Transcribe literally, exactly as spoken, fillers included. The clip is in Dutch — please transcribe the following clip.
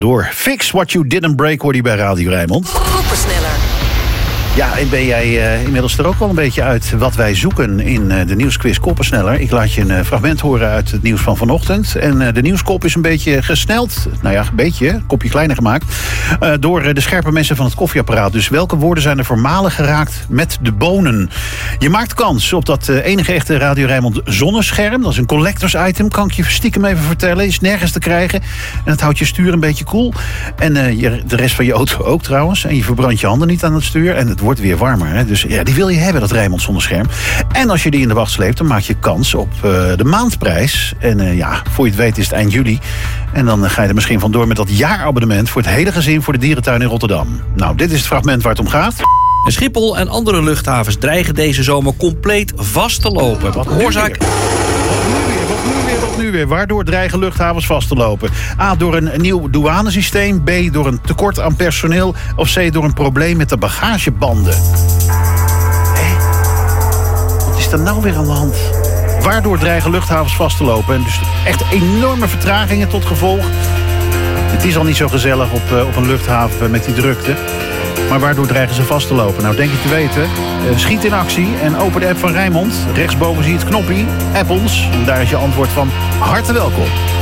Door Fix What You Didn't Break hoorde je bij Radio Rijnmond. Koppersneller. Ja, en ben jij uh, inmiddels er ook wel een beetje uit wat wij zoeken in uh, de nieuwsquiz Koppersneller. Ik laat je een uh, fragment horen uit het nieuws van vanochtend. En uh, de nieuwskop is een beetje gesneld. Nou ja, een beetje, een kopje kleiner gemaakt. Uh, door uh, de scherpe mensen van het koffieapparaat. Dus welke woorden zijn er voormalig geraakt met de bonen? Je maakt kans op dat uh, enige echte Radio Rijnmond zonnescherm. Dat is een collectors item, kan ik je stiekem even vertellen. Is nergens te krijgen. En het houdt je stuur een beetje koel. En uh, je, de rest van je auto ook trouwens. En je verbrandt je handen niet aan het stuur. En het wordt weer warmer. Hè? Dus ja, die wil je hebben, dat Rijnmond zonnescherm. En als je die in de wacht sleept, dan maak je kans op uh, de maandprijs. En uh, ja, voor je het weet is het eind juli. En dan uh, ga je er misschien vandoor met dat jaarabonnement voor het hele gezin voor de dierentuin in Rotterdam. Nou, dit is het fragment waar het om gaat. En Schiphol en andere luchthavens dreigen deze zomer compleet vast te lopen. Wat oorzaak? Nu weer. Waardoor dreigen luchthavens vast te lopen? A, door een nieuw douanesysteem. B, door een tekort aan personeel. Of C, door een probleem met de bagagebanden. Hé, wat is er nou weer aan de hand? Waardoor dreigen luchthavens vast te lopen? En dus echt enorme vertragingen tot gevolg. Het is al niet zo gezellig op, uh, op een luchthaven met die drukte. Maar waardoor dreigen ze vast te lopen? Nou, denk je te weten. Uh, schiet in actie en open de app van Rijnmond. Rechtsboven zie je het knoppie. App ons. En daar is je antwoord van harte welkom.